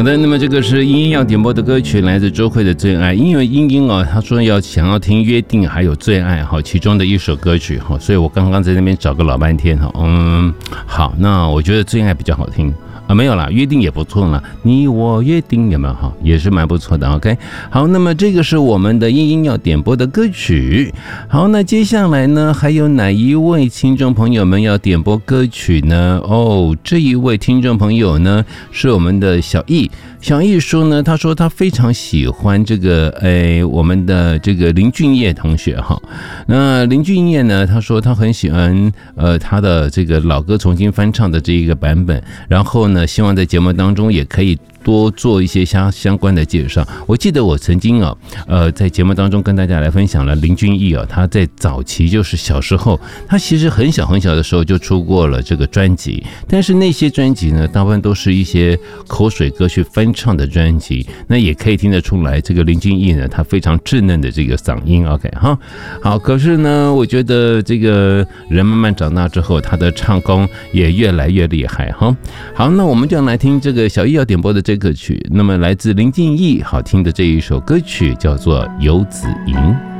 好的，那么这个是英英要点播的歌曲，来自周蕙的《最爱》。因为英英她说想要听《约定》还有《最爱》其中的一首歌曲所以我刚刚在那边找个老半天好，那我觉得《最爱》比较好听。没有啦，约定也不错啦，你我约定有没有好，也是蛮不错的。OK， 好，那么这个是我们的英英要点播的歌曲。好，那接下来呢，还有哪一位听众朋友们要点播歌曲呢？这一位听众朋友呢是我们的小易。小易说呢，他说他非常喜欢这个我们的这个林俊业同学哈。那林俊业呢，他说他很喜欢他的这个老歌重新翻唱的这一个版本，然后呢，希望在节目当中也可以多做一些相关的介绍。我记得我曾经在节目当中跟大家来分享了林俊逸他在早期就是小时候，他其实很小很小的时候就出过了这个专辑，但是那些专辑呢，大部分都是一些口水歌去翻唱的专辑，那也可以听得出来，这个林俊逸呢，他非常稚嫩的这个嗓音。OK 哈，好，可是呢，我觉得这个人慢慢长大之后，他的唱功也越来越厉害哈。好，那我们就来听这个小易要点播的这个曲，那么来自林俊逸好听的这一首歌曲叫做《游子吟》。